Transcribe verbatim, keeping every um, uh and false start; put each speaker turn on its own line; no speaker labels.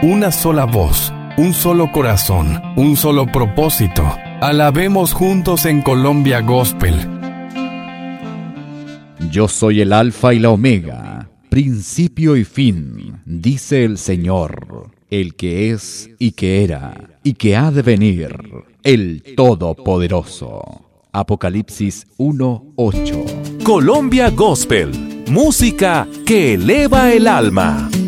una sola voz, un solo corazón, un solo propósito. Alabemos juntos en Colombia Gospel.
Yo soy el Alfa y la Omega, principio y fin, dice el Señor, el que es y que era y que ha de venir, el Todopoderoso. Apocalipsis uno ocho.
Colombia Gospel, música que eleva el alma.